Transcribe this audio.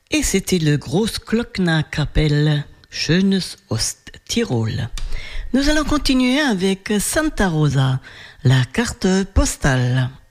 Et c'était le Großglocknerkapelle, Schönes Osttirol. Nous allons continuer avec Santa Rosa, la carte postale.